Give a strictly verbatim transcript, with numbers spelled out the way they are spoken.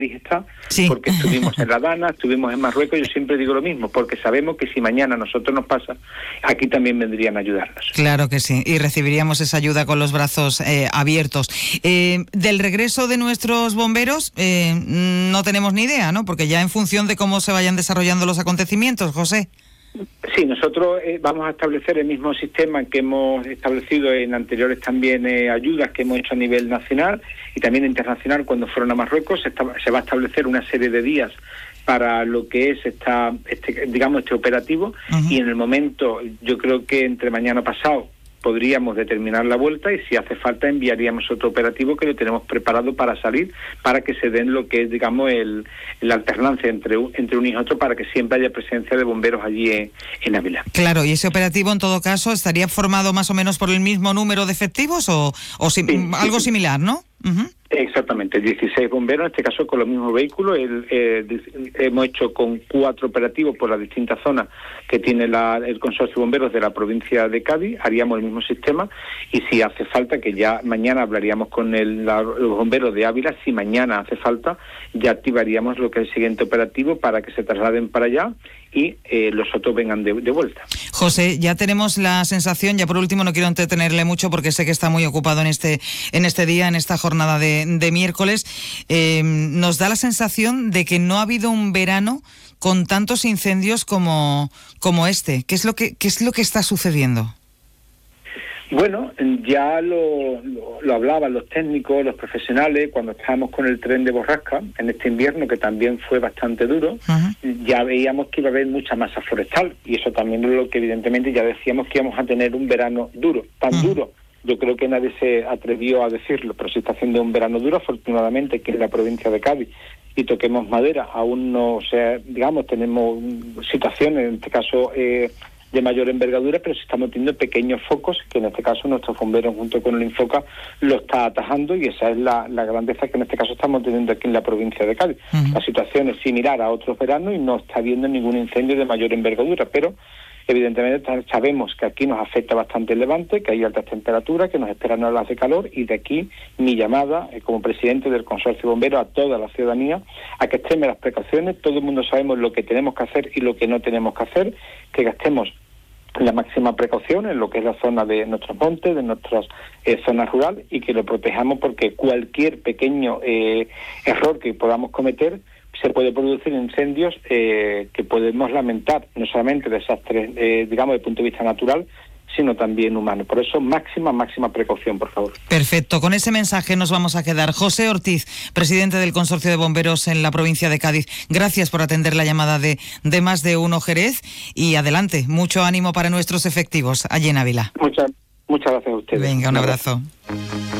está, sí. porque estuvimos en La Habana, estuvimos en Marruecos. Yo siempre digo lo mismo, porque sabemos que si mañana a nosotros nos pasa, aquí también vendrían a ayudarnos. Claro que sí, y recibiríamos esa ayuda con los brazos eh, abiertos. Eh, del regreso de nuestros bomberos eh, no tenemos ni idea, ¿no? Porque ya en función de cómo se vayan desarrollando los acontecimientos, José. Sí, nosotros eh, vamos a establecer el mismo sistema que hemos establecido en anteriores también eh, ayudas que hemos hecho a nivel nacional y también internacional cuando fueron a Marruecos. Se, está, se va a establecer una serie de días para lo que es esta, este, digamos, este operativo. Uh-huh. Y en el momento, yo creo que entre mañana pasado podríamos determinar la vuelta y si hace falta enviaríamos otro operativo que lo tenemos preparado para salir, para que se den lo que es, digamos, el, la alternancia entre, entre uno y otro, para que siempre haya presencia de bomberos allí en, en Ávila. Claro, y ese operativo en todo caso estaría formado más o menos por el mismo número de efectivos o, o si, sí, algo sí, similar, ¿no? Uh-huh. Exactamente, dieciséis bomberos, en este caso con los mismos vehículos. El, eh, hemos hecho con cuatro operativos por las distintas zonas que tiene la, el consorcio de bomberos de la provincia de Cádiz. Haríamos el mismo sistema y si hace falta, que ya mañana hablaríamos con el, la, los bomberos de Ávila, si mañana hace falta, ya activaríamos lo que es el siguiente operativo para que se trasladen para allá y eh, los otros vengan de, de vuelta. José, ya tenemos la sensación, ya por último no quiero entretenerle mucho porque sé que está muy ocupado en este en este día, en esta jornada de, de miércoles, eh, nos da la sensación de que no ha habido un verano con tantos incendios como, como este. ¿Qué es lo que, qué es lo que está sucediendo? Bueno, ya lo, lo, lo hablaban los técnicos, los profesionales, cuando estábamos con el tren de borrasca en este invierno, que también fue bastante duro. Uh-huh. Ya veíamos que iba a haber mucha masa forestal, y eso también es lo que evidentemente ya decíamos que íbamos a tener un verano duro, tan uh-huh. duro. Yo creo que nadie se atrevió a decirlo, pero se está haciendo un verano duro, afortunadamente, que en la provincia de Cádiz, y toquemos madera, aún no, o sea, digamos, tenemos situaciones, en este caso, eh, de mayor envergadura, pero se estamos teniendo pequeños focos, que en este caso nuestros bomberos junto con el Infoca lo está atajando, y esa es la, la grandeza que en este caso estamos teniendo aquí en la provincia de Cádiz. Uh-huh. La situación es similar a otros veranos y no está habiendo ningún incendio de mayor envergadura, pero evidentemente sabemos que aquí nos afecta bastante el levante, que hay altas temperaturas, que nos esperan olas de calor, y de aquí mi llamada eh, como presidente del Consorcio de Bomberos a toda la ciudadanía a que extreme las precauciones. Todo el mundo sabemos lo que tenemos que hacer y lo que no tenemos que hacer, que gastemos la máxima precaución en lo que es la zona de nuestros montes, de nuestras eh, zonas rurales, y que lo protejamos, porque cualquier pequeño eh, error que podamos cometer se puede producir incendios eh, que podemos lamentar, no solamente desastres, eh, digamos, desde el punto de vista natural, sino también humano. Por eso, máxima, máxima precaución, por favor. Perfecto. Con ese mensaje nos vamos a quedar. José Ortiz, presidente del Consorcio de Bomberos en la provincia de Cádiz, gracias por atender la llamada de, de Más de Uno Jerez, y adelante, mucho ánimo para nuestros efectivos allí en Ávila. Muchas, muchas gracias a ustedes. Venga, un abrazo.